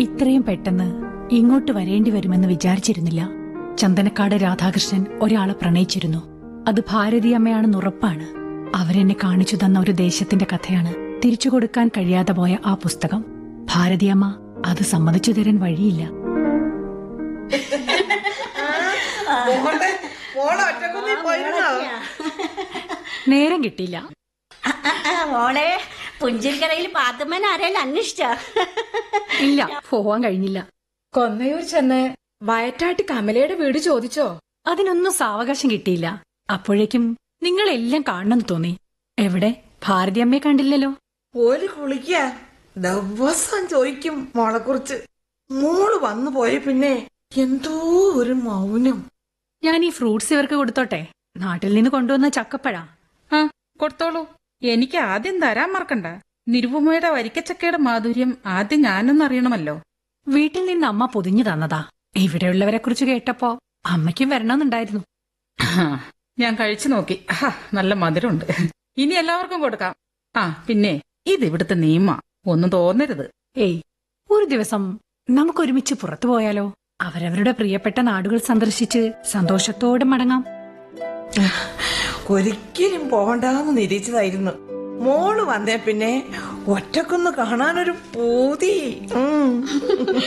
ഇത്രയും പെട്ടെന്ന് ഇങ്ങോട്ട് വരേണ്ടി വരുമെന്ന് വിചാരിച്ചിരുന്നില്ല. ചന്ദനക്കാട് രാധാകൃഷ്ണൻ ഒരാളെ പ്രണയിച്ചിരുന്നു. അത് ഭാരതിയമ്മയാണെന്ന് ഉറപ്പാണ്. അവരെന്നെ കാണിച്ചു തന്ന ഒരു ദേശത്തിന്റെ കഥയാണ് തിരിച്ചു കൊടുക്കാൻ കഴിയാതെ പോയ ആ പുസ്തകം. ഭാരതിയമ്മ അത് സമ്മതിച്ചു തരാൻ വഴിയില്ല. നേരം കിട്ടിയില്ല. മോളെ, പുഞ്ചിരിക്കരയിൽ പാത്തുമ്മൻ ആരെയും അന്വേഷിച്ച? ഇല്ല, പോവാൻ കഴിഞ്ഞില്ല. കൊന്നയൂർ ചെന്ന് വയറ്റാട്ടി കമലയുടെ വീട് ചോദിച്ചോ? അതിനൊന്നും സാവകാശം കിട്ടിയില്ല. അപ്പോഴേക്കും നിങ്ങളെല്ലാം കാണണമെന്ന് തോന്നി. എവിടെ? ഭാരതിയമ്മയെ കണ്ടില്ലല്ലോ. ഒരു കുളിക്ക ദിവസം ചോദിക്കും മോളെ കുറിച്ച്. മോള് വന്നു പോയ പിന്നെ എന്തോ ഒരു മൗനം. ഞാൻ ഈ ഫ്രൂട്ട്സ് ഇവർക്ക് കൊടുത്തോട്ടെ? നാട്ടിൽ നിന്ന് കൊണ്ടുവന്ന ചക്കപ്പഴ. ആ, കൊടുത്തോളൂ. എനിക്ക് ആദ്യം തരാൻ മറക്കണ്ട. നിരുപമയുടെ വരിക്കച്ചക്കയുടെ മാധുര്യം ആദ്യം ഞാനൊന്നറിയണമല്ലോ. വീട്ടിൽ നിന്ന് അമ്മ പൊതിഞ്ഞു തന്നതാ. ഇവിടെയുള്ളവരെ കുറിച്ച് കേട്ടപ്പോ അമ്മയ്ക്കും വരണമെന്നുണ്ടായിരുന്നു. ഞാൻ കഴിച്ചു നോക്കി. നല്ല മധുരമുണ്ട്. ഇനി എല്ലാവർക്കും കൊടുക്കാം. ആ, പിന്നെ ഇത് ഇവിടുത്തെ നിയമ, ഒന്നും തോന്നരുത്. ഏയ്, ഒരു ദിവസം നമുക്കൊരുമിച്ച് പുറത്തു പോയാലോ? അവരവരുടെ പ്രിയപ്പെട്ട നാടുകൾ സന്ദർശിച്ച് സന്തോഷത്തോടെ മടങ്ങാം. ഒരിക്കലും പോകണ്ടെന്ന് നിരീക്ഷിച്ചതായിരുന്നു. മോള് വന്നേ പിന്നെ ഒറ്റക്കൊന്ന് കാണാനൊരു പൂതി.